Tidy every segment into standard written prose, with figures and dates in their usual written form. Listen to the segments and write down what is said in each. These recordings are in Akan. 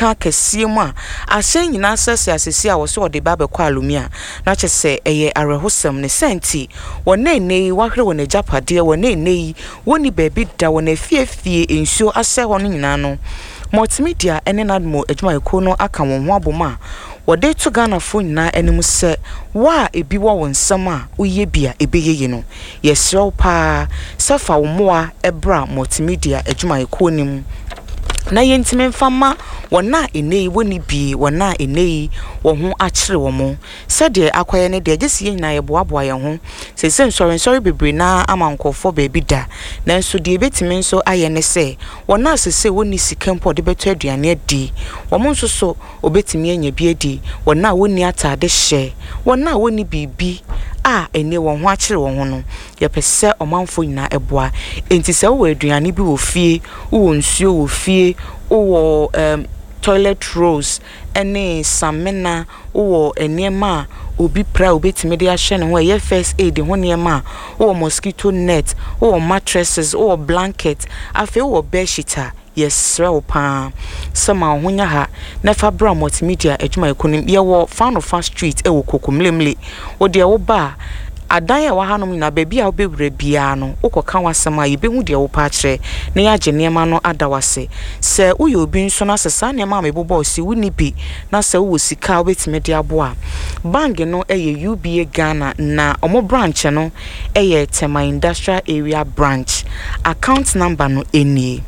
sika kɛsie mu a ahyɛn nyina sɛse asesi a wɔso wɔde ba bɛkɔ alumia na kyɛ sɛ ɛyɛ arehosɛm ne sɛnti wɔna enei wahwere wɔn agyapadeɛ wɔna enei wɔni baabi da wɔn afiefie nsuo asɛ hɔ no nyina no multimedia ene nadmo adwuma eko no aka wɔn ho aboma wɔde to Ghana fo nyina anim sɛ wa ebi wɔ wɔn nsam a woyɛ bia ebeyeye no yɛsrɛw pa safa wo moa ebra multimedia adwuma eko nim na yentime mfama wona enei woni bi wona enei wo ho akyere wo mo sɛde akoye ne de agesi nyina ye boaboa ye ho sese nsɔre bebre na amankofo baabi da nanso de betime nso aye ne sɛ wona sese woni sikempo de beto aduane adi wo mo nso so obetime anya bi adi wona woni atade hye wona woni bibi a ene wo ho akyere wo ho no ye pese omanfo nyina eboa enti sɛ wo aduane bi wo fie wo nsuo wo fie wo toilet rolls ene samena wo enema obi pra obetime de ahye ne ho ye first aid ho niema wo mosquito net wo mattresses wo blanket afi wo bedsheet yes real pa sama honya ha na fa bra multimedia adwuma ekonim ye wo fan of street e wo kokomlemle wo de wo ba adan ya wa hanom na baabi a obewura bia no ukoka wasem a yebehu de wo pa kire na ya gye niema no adawase se uyo obi nso na sesa niema mebobɔ osi wuni bi na se wo sika obetime de aboa bank no eye UBA Ghana na omo branch no eye Tema Industrial Area branch account number no enie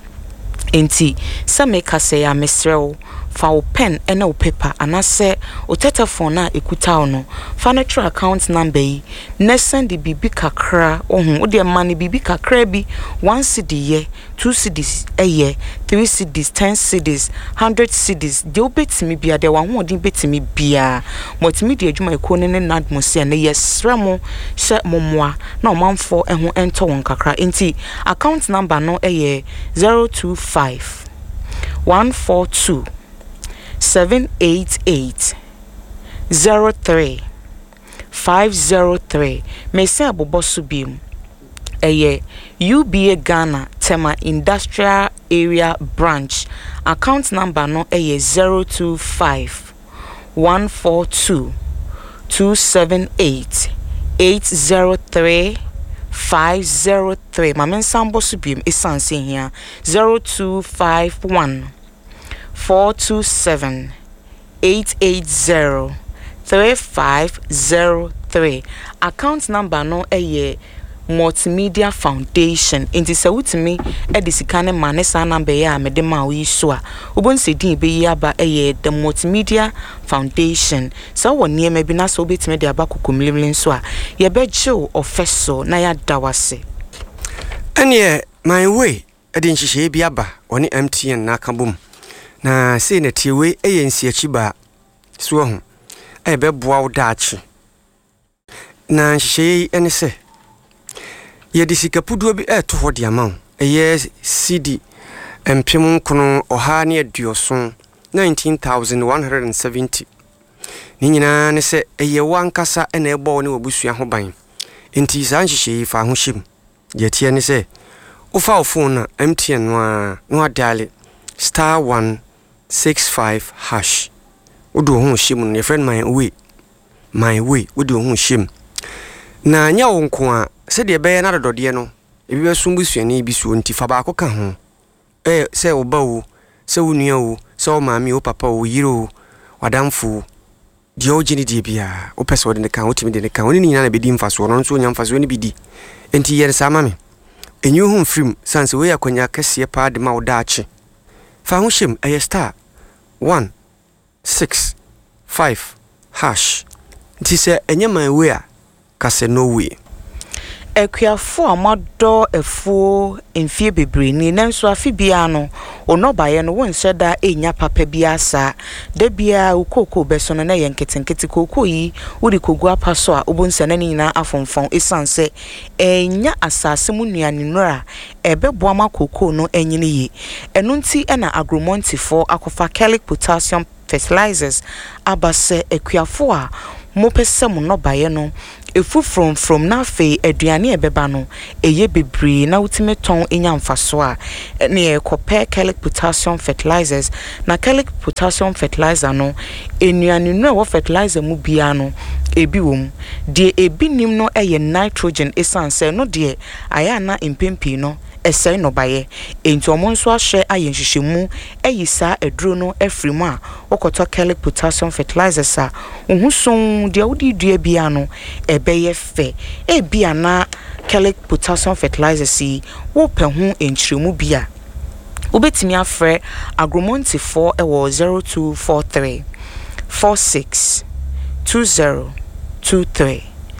enti se meka se ya mesrew fa wo pen ene wo paper anase o telephone na ekuta no fa na true account number yi na send bibi kakra ohun wo de ma ne bibi kakra bi 1 cedi ye 2 cedis eye 3 cedis 10 cedis 100 cedis de obetimi bia de wa ho odin betimi bia multimedia adwuma eko ne nadmo se na yesremo hye momoa na omanfo eho ento won kakra enti account number no eye 025 142 788 03 503 Mese abobosu bim eye UBA Ghana Tema Industrial Area branch account number no eye 025 142 278 803 503 Mamen sambo subim isanse here 0251 427 880 3503 account number no eye Multimedia Foundation inti se wutimi edisikane manesa number ya medema wi so a obonse din be yi aba eye the Multimedia Foundation so woni ema bi na so obetime de aba kokomlemlen so a ye beje ofeso na ya dawase ene my way edin hihye bi aba oni MTN na kabum na sei na tiewe eye nsiachi ba so ho beboa wo daachi na hihye ene se ye disikapuduo bi to ho de amaw eye CD empem nkono oha ne aduoson 19170 ni nyina ne se eye wankasa ena ebo ne obusua ho ban enti san hihye fa ho hyem ye tie ne se ofa phone na MTN no adale *165# odo ho hyem no friend my way odo ho hyem na nya wo nko a se de be na dodode no ebi be sumbusuani bi so nti fa ba akoka ho se oba wo se wonua wo se o maami o papa wo yiro wadamfu di ogini di bia o pese wode ne kan otimi de ne kan oni nyina na bedi mfaso no nso nya mfaso ni bidi enti yere sa mame enyu hu mfrim sanse we yakonya kase pa de ma wo daache fa ho hyem eye *165# nti se enye man we a kase no we ekuafo amado efuo enfie bebre ni nanso afibia no onobaye no wonhyeda enya papa biasa da bia ukoko beso no na ye nketenkete koko yi uri kogu apaso a obonsa na nyina afonfon esanse enya asase mu nuane nura ebeboa makoko no enyine yi eno nti ena agromontifo akofa chelic potassium fertilizers abase ekuafo a mo pese mo no baye no efu from na fe aduane ebeba no eye bebre na ultimate ton enya mfaso a ne ekope Kellic potassium fertilizers na Kellic potassium fertilizer no enuane no wo fertilizer mu bia no ebi wom de ebi nim no eye nitrogen essence no de aya na impempi no esai no baye enti omo nso ahye aye nhyehyemu eyisa eduro no afrimu a okoto Kellic potassium fertilizers a ohuson de awudi dua bia no ebeye fe bia na Kellic potassium fertilizers yi wo pe ho enchiremu bia obetimi afre agromonti 4 ewo 0243 46 2023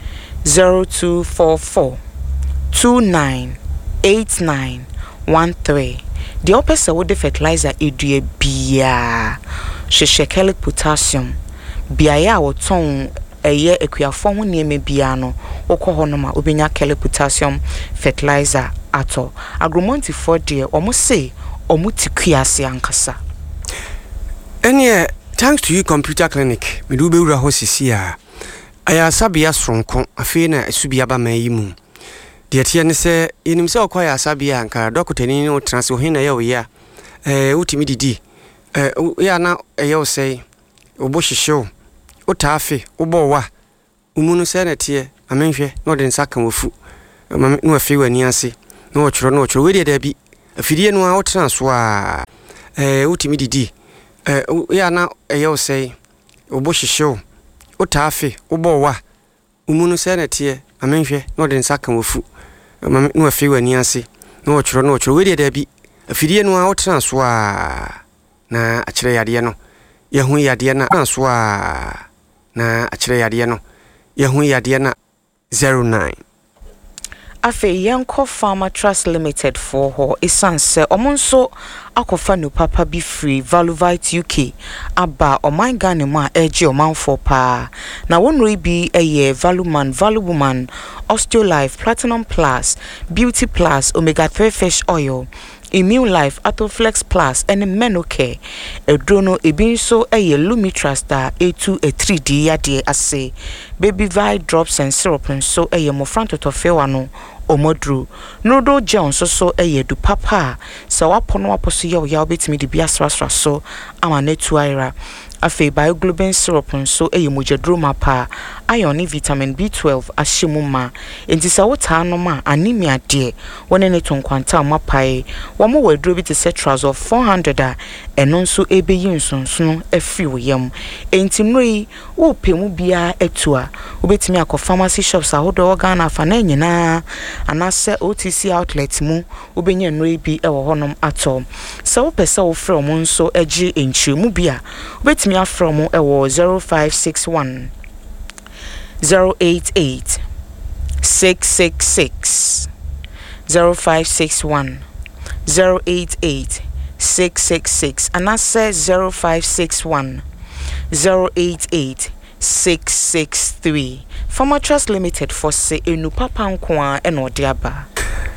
0244 29 8913 the opesa wo de fertilizer edue bia hwehwe Kellic potassium bia ya woton eye ekuafo ho nieme bia no okọ no ma obenya Kellic potassium fertilizer ato agromonti for de omo se omo tikuase ankasa ene thanks to you computer clinic me do be wura ho sisi a aya sabia sonko afi na esubia ba mayimu de tie ne se enim se okoya asabia anka dokotani no trans ho na ye wo ya utimi didi ya na ye wo sei obo hyehyew utafe obowa umunu se na tie amenhwe no de nsaka wofu no afi wani ase no ochoro we de da bi afidie no a otranso a utimi didi ya na ye wo sei obo hyehyew utafe obowa umunu se na tie amenhwe no de nsaka wofu no afi wani ase no ochoro we de da bi afidie no a otranso a na akire yade no ye hu yade na transo a na akire yade no ye hu yade na 09 afe yenko Farmer Trust Limited for ho esanse omonso akofa no papa bi free Valuvite UK aba oman Ghana ma eje omanfo pa na wonro bi eye Valuwoman Osteolife Platinum Plus Beauty Plus Omega 3 Fish Oil Immune Life Atoflex Plus and Menocare edrono ebinso eye Lumitrastar A2 A3D yade ase Baby Vi drops and syrup so eye mofranto tofewa no omodru nodo Jones so eye du papa sa wapono waposo ye ya obetimi de bia srasra so ama netu aira afi bioglobin syrup so eye mojedroma pa iron vitamin B12 ashimuma enti sa wota no ma anemia de wone ne tonkwanta mapai wo mo wadro bi te cetras of 400 a eno nso ebeyi nsonsono afi woyam enti noi wo pemu bia etua obetimi akọ pharmacy shops ahodo organ afa na nyina anase OTC outlet mu obenya noi bi ewo honom ato sa wo pese wo frɛ mo nso agi enchiremu bia obetimi afrɛ mo ewo 0561 088 666 0561 088 666 and I say 0561 088 663 Farmer Trust Limited for say enu papa nkoa e no de aba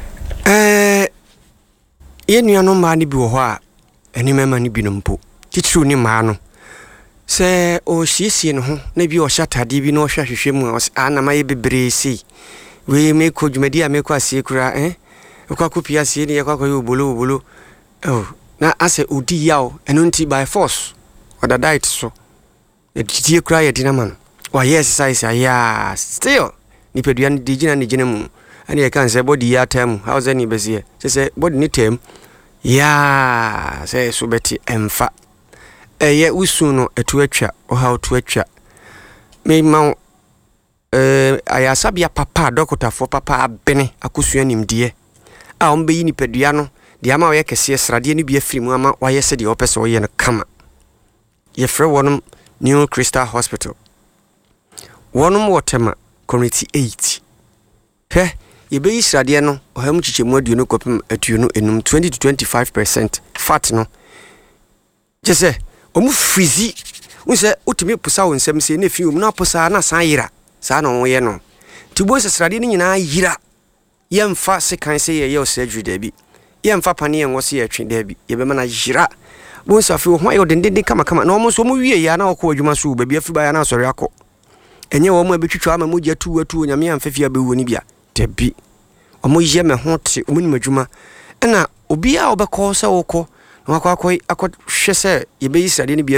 ye nuano ma ni bi wo ho a eni mema ni bi no mpo titru ni ma no se o siesie no ho na bi o shatade bi no hwahwehwe mu ana ma ye bebre si we me ko dwumadi a me ko asie kura kwa kopia sie ni yakwa yo bolo na ase odi yawo eno nti by force oda diet so e tie kura ye dinaman wa yes size ya still ni peduan digina ni gina mu ani e kan se body ya time how's any bezie se body ni time ya se so beti emfa ye usu no etu atwa o how to atwa me ma ayasabia papa doctor for papa abene akosua nimdie a ombe yi ni pedua no de ama ye kese srade ni bia firi mu ama waye se de opese oye no kama ye frɛ wonum New Crystal Hospital wonum wotema community 8 ye be yi srade no oham chichemu aduonu kopem atuonu enum 20 to 25% fat no jese omu frizi unse utimi pusa wonsem se na fi um na pusa na san yira sa na wo ye no tibo se srade ni nyina yira yemfa se kan se ye osedru da bi yemfa pane ye wo se ye twe da bi ye be mana yira bonsa fi ho ayo dendende kama na omo so mu wie ya na okọ adwuma so ba bi afi ba ya na asori akọ enye wo mo abetwitwa ama mogya tu nyame amfafia bewu ni bia dabi omo ye me ho te omo ni madwuma na obi a obekọ se wokọ na akọ hwe se ye be yisade ni bia